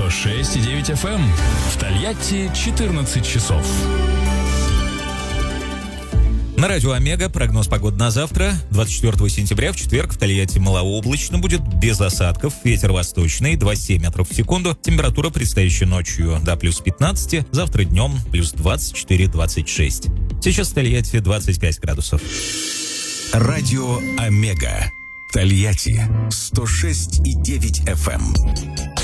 106,9 FM. В Тольятти 14 часов. На радио «Омега» прогноз погоды на завтра. 24 сентября в четверг в Тольятти малооблачно будет, без осадков. Ветер восточный, 2,7 метров в секунду. Температура предстоящей ночью до плюс 15. Завтра днем плюс 24-26. Сейчас в Тольятти 25 градусов. Радио «Омега». Тольятти 106,9 FM.